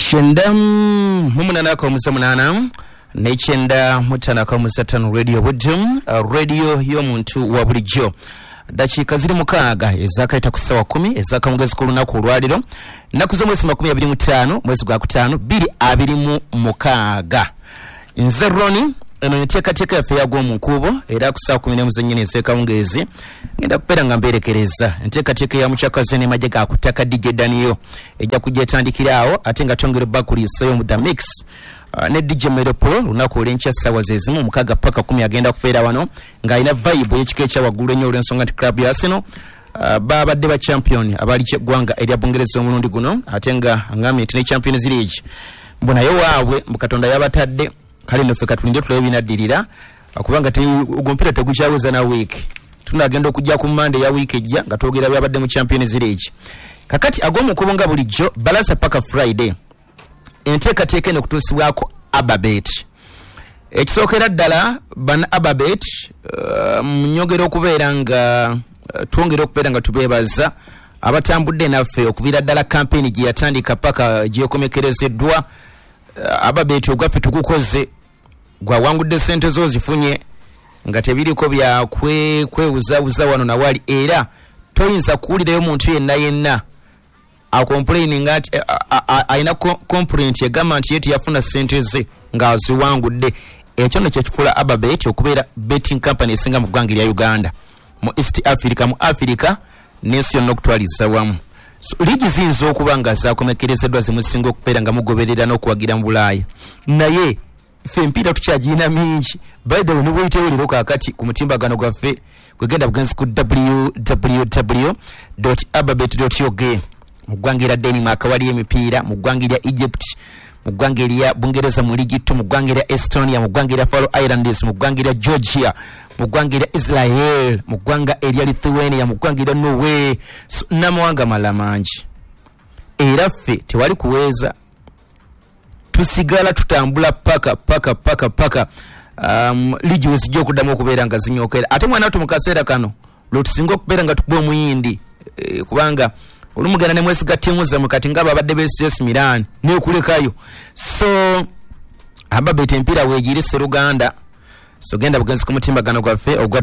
Shendam mumunana kwa musamunana nechenda mutana kwa musatan radio wujum radio yomuntu wa bulijjo dakika ziri mukaga ezakaita ku sawa 10 ezaka mugezi kulunaku olwaliro naku zo mwezi 25 mwezi gwa 5 2026 nze Roni eno nteekateeka yaffe yagwa mu nkubo era ku sawa 10 muzannyene ezeka mugezi ngenda kupera nga mberekereza nteekateeka ya mukyakazi ne majja ga kutaka DJ Daniel ejja kujetandikirawo ate nga tongere bakulisayo mu the mix ne DJ Meropol lunaku olwenkya sawa zezimu mukaga paka 10 agenda kupera wano nga ina vibe y'ekikecha waggulu ennyo olw'ensonga nti club ya Arsenal babadde ba champion abali kyegwanga erya Bungereza omulundi guno ate nga ngamye ne Champions League mbona yo waabwe mukatonda yabatadde kale noffe katulinde tulebe binaddirira kubanga ogumpira tegukyaweza na week tunagenda okujja ku Monday ya week ejja nga twogera byabadde mu Champions League kakati agomu kubonga bulijjo balasa paka Friday enteekateeka eno kutuusibwako Ababet ekisookera ddala bana Ababet munyogera okubeera nga twongera okubeera nga tubeebaza abatambudde naffe okubira ddala kampeni gye yatandika paka gyekomekerezeddwa Ababet ogwaffe tugukoze gwa wangudde sente zo zifunye nga tebiriko bya kwewuzawuza wano na wali era toyinza kuwulirayo muntu yenna complaining ati aina complaint yagamba nti yetu yafuna sente ze nga aziwangudde ekyo nakyo kifula Ababet okubeera betting company esinga mu ggwanga lya Uganda mu East Africa mu Africa n'ensi yonna okutwaliza wamu ligi zinza okuba nga zakomekerezeddwa zimusinga okubeera nga mugoberera n'okuwagira mu Bulaaya naye ffe empiira tukyagirina mingi by the way nibweyitewuliro kaakati ku mutimbagano gwaffe kwegenda bugenzi ku www.ababet.org mu ggwanga erya Denmark wali emipiira mu ggwanga erya Egypt mu ggwanga erya Bungereza mu ligi 2 mu ggwanga erya Estonia mu ggwanga erya Faroe Islands mu ggwanga erya Georgia mu ggwanga erya Israel mu ggwanga erya Lithuania mu ggwanga erya Norway n'amawanga malamangi era ffe tewali kuweeza tusigala tutambula paka ligi wezijja okuddamu okubeera nga zinyokera ate mwana watu mu kaseera kano lwotusinga okubeera nga tukubwa omuyindi kubanga olumugana ne mwesiga tiimu zammwe kati nga babadde BCS Milan nekulekayo so Ababet empiira weegiri Sseruganda so genda bugenzi ku mutimbagano gwaffe ogwa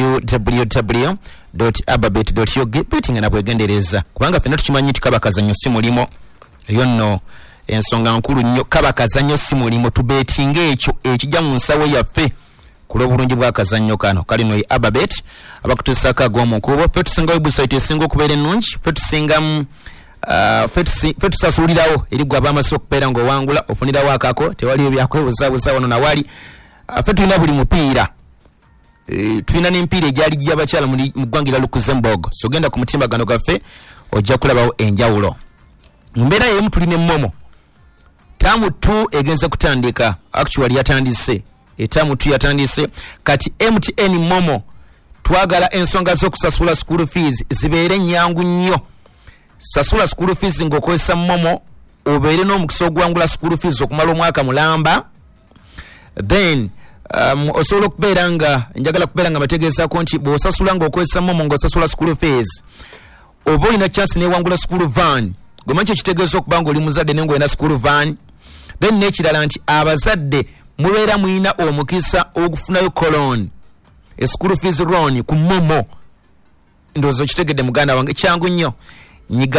www.ababet.org betting na bwegendereza kubanga ffenna tukimanyi nti kaba kazannyo si mulimo eyo nno ensonga nkulu nnyo kaba kazannyo si mulimo tubetinga ekyo ekijja mu nsawo yaffe kulobulungi bwa kazannyo kano kali no Ababet abakutusaka gwomu kubo ffe tusinga website esinga okubeera ennungi ffe tusinga ffe tusasulirawo eri gwe abamaso okubeera ng'owangula ofunirawo akako tewaliyo byakwebuzabuza wano nawali ffe tulina buli mupiira tulina n'emipiira egyali gy'abakyala mu ggwanga lya Luxembourg so genda ku mutimbagano gaffe ojja kulabawo enjawulo mu mbeera y'emu tulina emmomo taamu 2 egenze kutandika actually yatandise etamu tu yatandise kati MTN Momo twagala ensonga z'okusasula school fees zibeere nyangu nnyo sasula school fees ng'okozesa Momo obeere n'omukisa ogwangula school fees okumala omwaka mulamba then osobola okubeera nga njagala kubeera nga bategeezako nti bw'osasula ng'okozesa Momo ng'osasula school fees oba olina chance n'ewangula school van gomanyi ekitegeeza okuba ng'oli muzadde ne ng'olina school van then n'ekirala nti abazadde mubeera muyina omukisa ogufunayo kolon school fees loan ku Momo ndowooza okitegedde muganda wange kyangu nnyo nyiga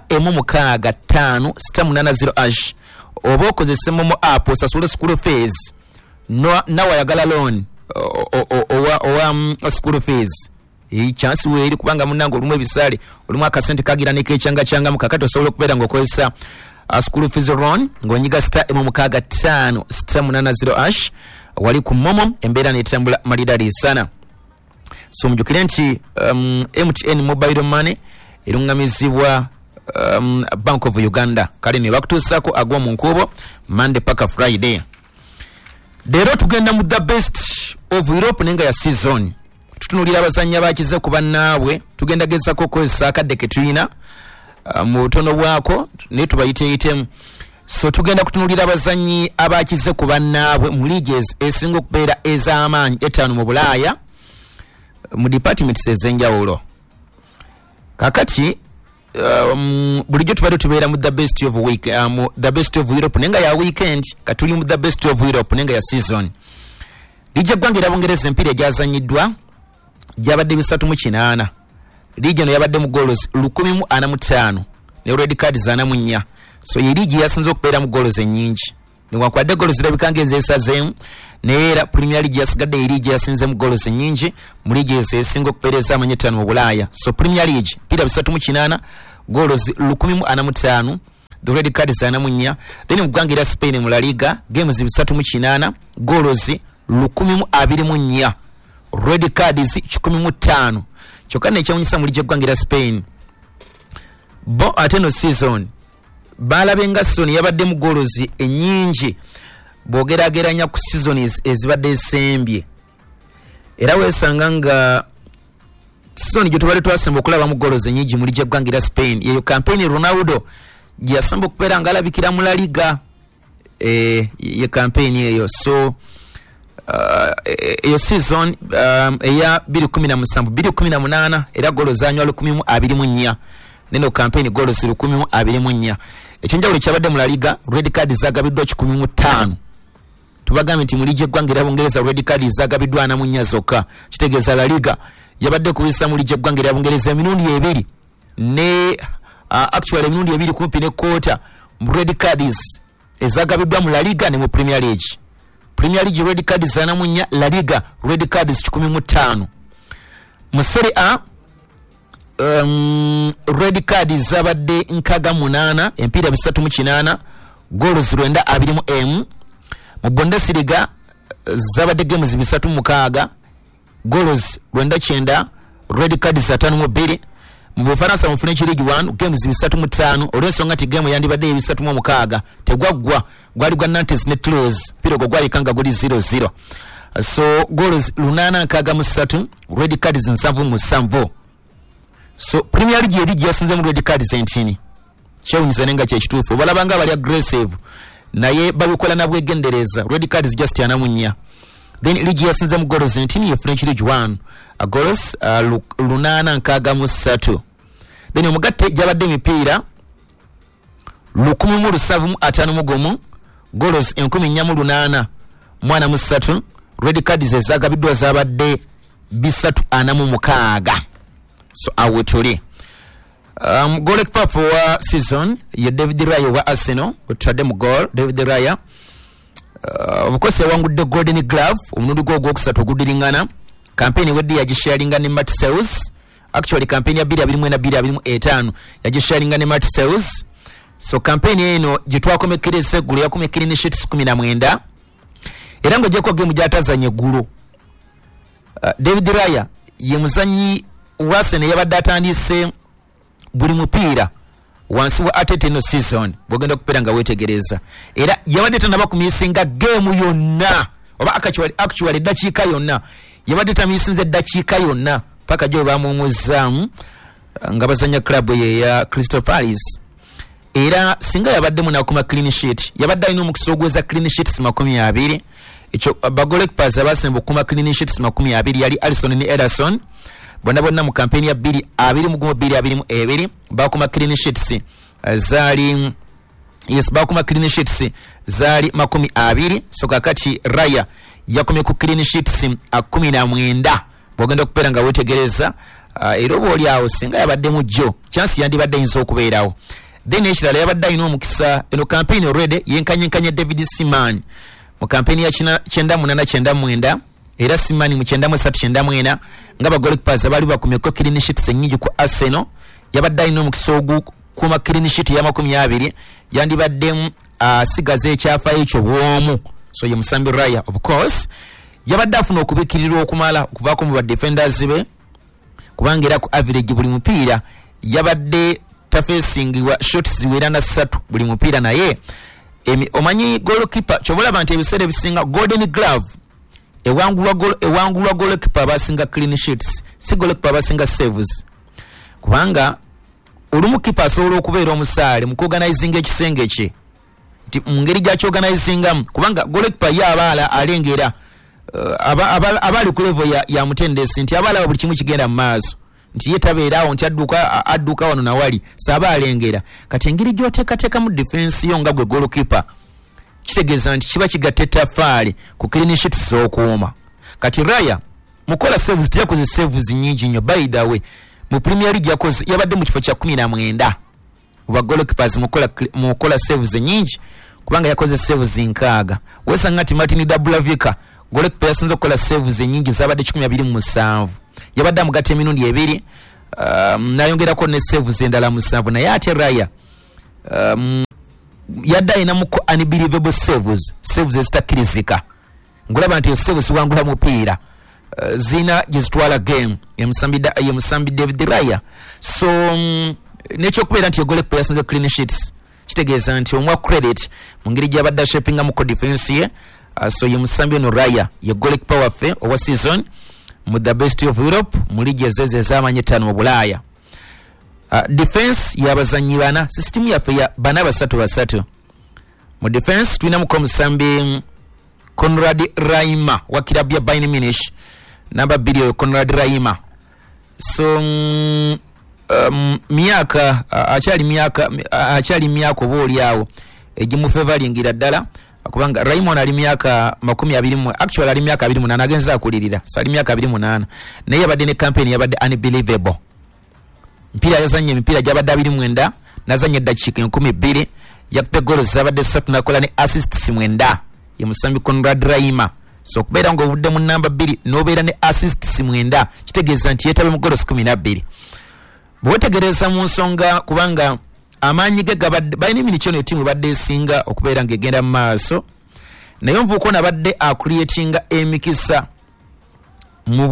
*655*880# oba okozese Momo app osasule school fees nawayagala loan owa school fees chance weeri kubanga munange olumu ebisale olumu akasente kagira nekecyangamu kakati osobola okubeera ng'okozesa school fees loan ng'onyiga *655*880# wali ku Momo embeera netambula malidali sana so mujukire nti MTN mobile money erungamizibwa Bank of Uganda kale ne bakutuusako agw'omu nkubo Monday paka Friday leero tugenda mu the best of Europe nenga ya season tutunulira abazannya bakize ku bannaabwe tugenda gezako okozesa akadde ke tulina mu butono bwako ne tubayiteeyitemu so tugenda kutunulira abazanyi abakize ku bannaabwe mu leagues esinga okubeera ez'amaanyi 5 mu Bulaaya mu departments ez'enjawulo kakati bulijjo tubadde tubeera mu the best of week the best of Europe nenga ya weekend katuli mu the best of Europe nenga ya season. Lije gwange labongereza empira ejazanyiddwa jabadde 3-8 lije no yabadde mu goals 145 ne red cards 4. So ye ligi yasinze okubeera mu goals ennyingi niwankwadde goals zirabika ng'ezeesazeemu naye era Premier League yasigadde ligi yasinze mu goals ennyingi mu ligi esinga okupeereza amanyetano mu Bulaaya. So Premier League mpira 3-8 goals 145 the red cards 4. Then mu ggwanga erya Spain mu La Liga games 3-8 goals 124 red cards 15. Kyokka nekyawunyisa mu ligi y'eggwanga erya Spain bo ate no season balabenga season yabadde mu goals ennyingi bogerageranya ku season ezibadde esembye era wesanga nga season gye tubadde twasemba okulaba mu goals ennyingi mu ligi y'eggwanga erya Spain yeyo campaign Ronaldo gye yasemba okubeera ng'alabikira mu La Liga ye campaign eyo. So eyo season eya 2017-2018 era goals zanywa 124 neno campaign goals 124. Ekyenjawulo kyabadde mu La Liga red card zagabiddwa 15. Tubagambye nti mu ligi y'eggwanga erya Bungereza red card zagabiddwa 4 zokka. Kitegeeza La Liga yabadde kubisa mu ligi y'eggwanga erya Bungereza emirundi 2 ne actually emirundi 2 kumpi ne quarter mu red cards ezagabiddwa mu La Liga ne mu Premier League. Premier League red cards 4, La Liga red cards 15. Mu Serie A red cards zabadde 68 empira 3-8 goals 9-20. Mu Bundesliga zabadde games 3-6 goals 9 red cards 5-2. Mu Bufaransa mu French League 1 games 3-5 olw'ensonga ti game yandibadde 3-6 tegwaggwa gwali gwa Nantes ne Toulouse piro gwo gwali kanga guli 0-0. So goals 8-3 red cards 7-7. So Premier League yeri yasinze mu red cards 19 kyewunyiza nenga kyekituufu balabanga bali aggressive naye babikola na bwegendereza red cards just 4. Then league yasinze mu goals 19 ye French League 1 goals 8-3. Then omugatte jabadde emipiira 107-5 goals 148 red cards ezagabiddwa zabadde 346. So awetuli goalkeeper for season ye David Raya wa Arsenal utadde mu goal. David Raya of course yawangudde golden glove omulundi gwo ogwokusatu ogudiringana. Campaign wedde yagisharinga ne Matt Sales. Actually campaign ya 2024-2025 yagisharinga ne Matt Sales. So campaign eno gye twakomekereza eggulu yakomye clean sheets 19 era ngo gyeko game gyatazanye eggulu. David Raya ye muzanyi wa Arsenal yabadde atandise buli mupiira wansi wa Arteta no season bwogenda okupeera nga weetegereza era yabadde tanaba kumisinga game yonna oba actually dakiika yonna yabadde tamisinze dakiika yonna paka gyo bamumuzzaamu nga bazanya club ye ya Crystal Palace. Era singa yabadde munakuma clean sheet yabadde alina omukisa ogweza clean sheets 20. Ekyo bagoalkeepers abasemba okuma clean sheets 20 yali Alisson ne Ederson bonna mu campaign ya 2022 bakuma clean sheets zali bakuma clean sheets zali 20. So kakati Raya yakomye ku clean sheets 19 bwogenda okupeera nga weetegereza era oba oli awo singa yabadde mu jjo chance yandibadde yinza okubeerawo. Then ekirala yabadde alina omukisa eno campaign already yenkanyenkanya David Seaman mu campaign ya 98-99 era Seaman mu 93-94 nga bagoalkeepers abali bakumyeko clean sheets ennyingi ku Arsenal yabadde alina omukisa ogukuma clean sheet ya 20 yandibadde asigaza ekyafa ekyo bwomu. So ye Musambi Raya of course yabadde afuna okubikirirwa okumala okuvaako mu badefenders be kubanga era ku average buli mupiira yabadde tafacingibwa shots ziwera na 3 buli mupiira naye omanyi goalkeeper kyobulaba nti ebiseera ebisinga golden glove ewangulwa goalkeeper abasinga clean sheets si goalkeeper abasinga saves kubanga olumu keeper asobola okubeera omusaale mu kuorganizing ekisenge kye nti mu ngeri gyakyorganizingamu kubanga goalkeeper ye abaala alengera abali ku level ya mutendesi nti abaala buli kimu kigenda mu maaso nti yetabeerawo nti adduka wano nawali saba alengera kati engeri gy'oteekateeka mu defense yo nga gwe goalkeeper kitegeeza nti kiba kigatta ettaffaali ku clean sheets z'okuuma. Kati Raya mukola saves yakoze saves nyingi nnyo. By the way mu Premier League yabadde mu kifo kya 19 oba goalkeepers mukola saves nyingi kubanga yakoze saves 6. Wesanga ati Martin Dubravka goalkeeper yasinze okukola saves nyingi zabadde 127 yabadde amugata emirundi 2 nayongerako ne saves endala 7 naye ate Raya yadde ayinamuko unbelievable saves ezitakkirizika ngulaba nti saves wangula mupiira zina jizitwala game yemusambi David Raya. So nekyokubeera nti goalkeeper yasinze clean sheets kitegeeza nti omwa credit mu ngeri gy'abadde ashapinga mu defense ye. So yemusambi ono Raya ye goalkeeper waffe owa season mu the best of Europe mu ligi ezeze ez'amanyi 5 mu Bulaaya. Defense y'abazannyi bana system yaffe ya bana 3-3 mu defense tulinamu ko musambi Konrad Raima wa kilabu ya Bayern Munich namba 2 Konrad Raima. So miaka achali miaka oboli yawo egimu favoringira ddala kubanga Raima ali miaka 20 actually ali miaka 28 agenza akulirira sali miaka 28 naye yabadde ne campaign yabadde unbelievable. Mpira yazanye mpira jabadde 29 nazanye dakika 12 yakupe goals zabadde 3 nakola ne assists 9 yemusambi Konrad Raima. So kubeera ngo obudde mu namba 2 nobeera ne assists 9 kitegeeza nti yetabe mu goals 12. Bwotegereza mu nsonga kubanga amaanyi ge gabadde Bayern Munich ne timu badde esinga okubeera ng'egenda mu maaso naye nvuuko nabadde acreatinga emikisa mu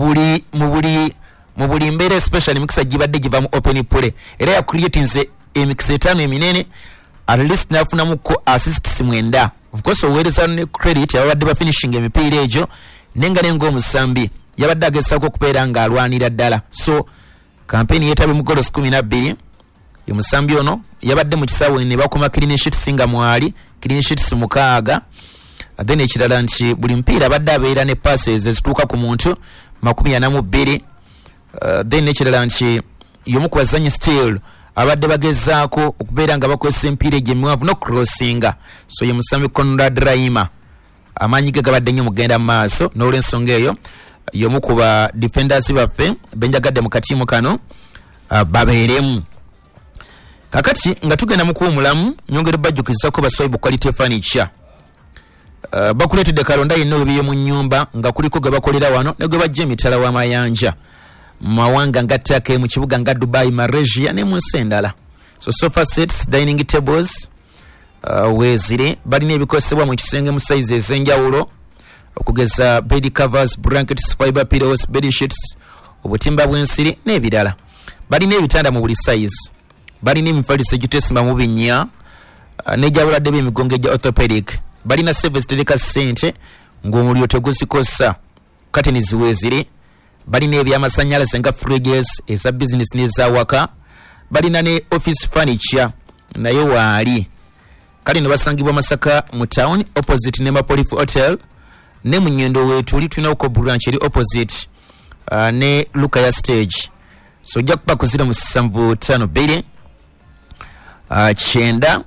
buli mbeera especially emikisa gibadde giva mu open play era ya creatinze emikisa 5 eminene at least nafunamuko assists 9. Of course oweereza ne credit yabadde ba finishing emipiira egyo nenga nengo omusambi yabadde agezaako okubeera ng'alwanira ddala. So campaign yetabe mu goals 12 yomusambi ono yabadde mu kisaawe ne bakoma clean sheets singa mwali clean sheets 6. Then ekirala nti buli mpiira abadde abeera ne passes ezituuka ku muntu 42. Then ekirala nti yomu ku bazanyi still abadde bagezaako okubeera nga bakozesa empiira egy'emiwanvu no crossinga. So ye musambi Konrad Raima amaanyi ge gabadde nnyo mugenda mu maaso n'olw'ensonga eyo yomu ku ba defenders baffe benjagadde mu katiimu kano babeeremu. Kakati nga tugenda mu kuwumulamu nyongere bajjukizako baswaibu quality furniture bakuleetedde kalonda yenna webiye mu nnyumba nga kuliko gwe bakolera wano ne gwe bajja emitala w'amayanja mawanga nga Turkey mu kibuga nga Dubai, Malaysia ne mu nsi endala. So sofa sets, dining tables wezire balina ebikozesebwa mu kisenge mu size ez'enjawulo okugeza bed covers, blankets, fiber pillows, bed sheets, obutimba bw'ensiri n'ebirala. Balina ebitanda mu buli size, balina emifaliso egiteesimba mu binnya n'ejawuladde b'emigongo egya orthopedic. Balina service tereka ssente ng'omuliro teguzikosa. Curtains wezire balina ebyamasannyalaze nga fridges eza business n'eza waka. Balina ne office furniture naye waali kale ne basangibwa Masaka mu town opposite ne Mapolif Hotel ne mu Nyendo wetu tulina ko branch eri opposite ne Lukaya stage. So ojja kuba kuzira mu 752 9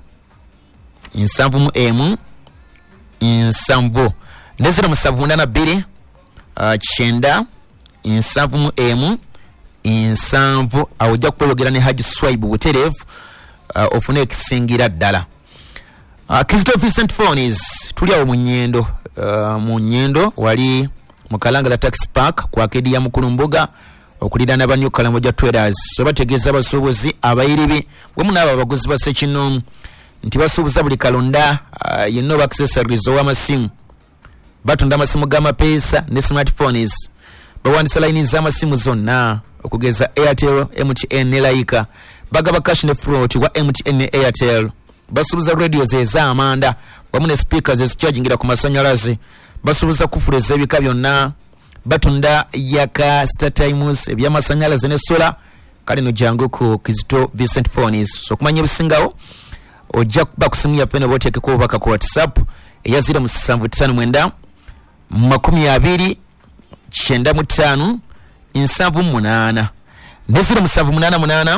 7 nsambu nezira mu 782 9 7 nsambu awujja kweyogera ne Haji Swaibu Buterevu ofune ekisingira ddala. Kizito Vincent Phones tuli awo mu Nyendo wali mu Kalangala Taxi Park kwa kedi ya Mukulumbuga okulira na New Kalamoja Traders. So bategeeza abasuubuzi abayiribi bwe munaba abaguzi ba Sekinomu nti basuubuza buli kalonda yenno accessories ow'amasimu batunda amasimu g'amapeesa ne smartphones. Bawandisa line z'amasimu zonna okugeza Airtel, MTN ne Laika. Bagaba cash ne float wa MTN ne Airtel. Basuubuza radios ez'amanda wamu ne speakers ezichargingira ku masanyalaze. Basuubuza kufuleza ebika byonna. Batunda yaka Star Times ebyamasanyalaze ne solar. Kale no jangu ku Kizito Vincent Phones. So kumanya ebisingawo ojja kuba ku simu yaffe ne booteekeko obubaka ku WhatsApp eya 0759 20 95 78. Nezira musavu 88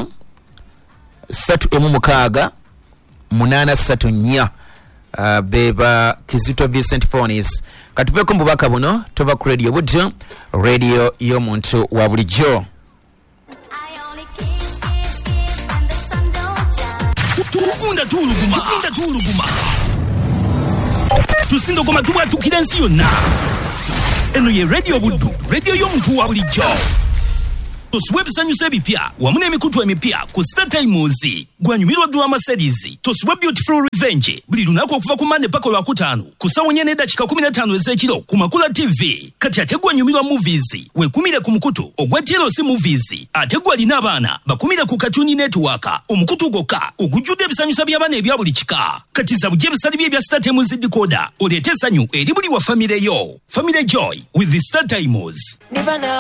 3 8 beba Kizito Vincent Phonis. Katuveko mbubaka buno tova ku radio budjo, radio y'omuntu wa bulijjo. Tukunda tuluguma tusindo koma tubatukira nsi yonna. Eno ye radio buddu, radio y'omuntu wa bulijjo. Tosuwe bisanyusa ebipya wamu n'emikutu emipya ku Star Times. Gwanyumirwa drama series Tosuwe Beautiful Revenge buli lunaku okuva ku Monday paka Lwakutaano ku ssaawa 4:15 ez'ekiro ku Makula TV. Kati ate gwanyumirwa movies wekumire ku mukutu ogwa TLC Movies. Ate gwalina abaana bakumire ku Cartoon Network omukutu gwokka ogujjudde ebisanyusa by'abaana ebya buli kika. Kati za bujje ebisali bye bya Star Times decoder oleete essanyu eri buli wa famire yo. Family Joy with the Star Times.